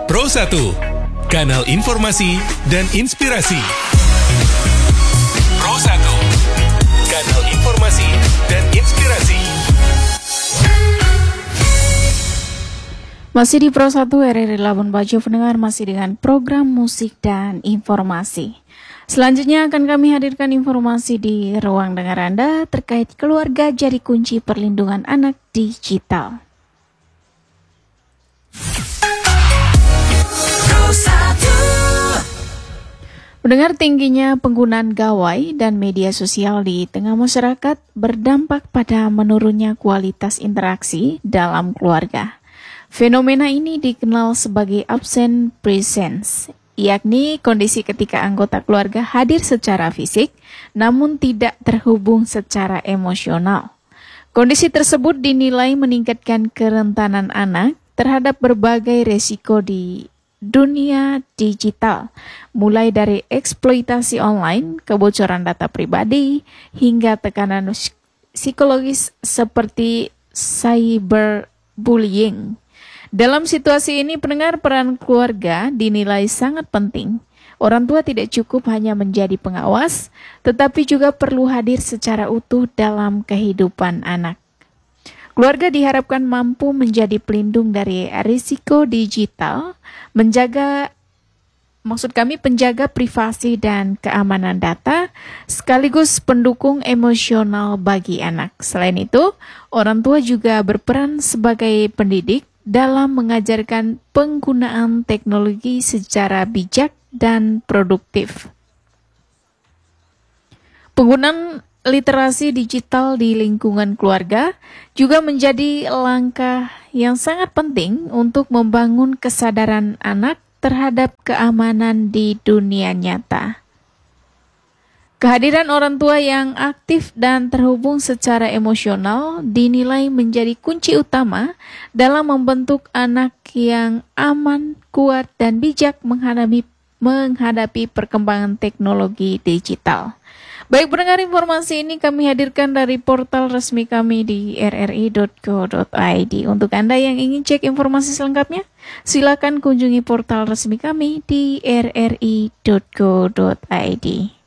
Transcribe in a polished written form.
Pro 1, kanal informasi dan inspirasi. Pro 1, kanal informasi dan inspirasi. Masih di Pro 1 RRI Labuan Bajo, pendengar, masih dengan program musik dan informasi. Selanjutnya akan kami hadirkan informasi di ruang dengar Anda terkait keluarga jadi kunci perlindungan anak digital. Mendengar tingginya penggunaan gawai dan media sosial di tengah masyarakat berdampak pada menurunnya kualitas interaksi dalam keluarga. Fenomena ini dikenal sebagai absent presence, yakni kondisi ketika anggota keluarga hadir secara fisik namun tidak terhubung secara emosional. Kondisi tersebut dinilai meningkatkan kerentanan anak terhadap berbagai resiko di dunia digital, mulai dari eksploitasi online, kebocoran data pribadi, hingga tekanan psikologis seperti cyberbullying. Dalam situasi ini, pendengar, peran keluarga dinilai sangat penting. Orang tua tidak cukup hanya menjadi pengawas, tetapi juga perlu hadir secara utuh dalam kehidupan anak. Keluarga diharapkan mampu menjadi pelindung dari risiko digital, penjaga privasi dan keamanan data, sekaligus pendukung emosional bagi anak. Selain itu, orang tua juga berperan sebagai pendidik dalam mengajarkan penggunaan teknologi secara bijak dan produktif. Penggunaan literasi digital di lingkungan keluarga juga menjadi langkah yang sangat penting untuk membangun kesadaran anak terhadap keamanan di dunia nyata. Kehadiran orang tua yang aktif dan terhubung secara emosional dinilai menjadi kunci utama dalam membentuk anak yang aman, kuat, dan bijak menghadapi perkembangan teknologi digital. Baik pendengar, informasi ini kami hadirkan dari portal resmi kami di rri.co.id. Untuk Anda yang ingin cek informasi selengkapnya, silakan kunjungi portal resmi kami di rri.co.id.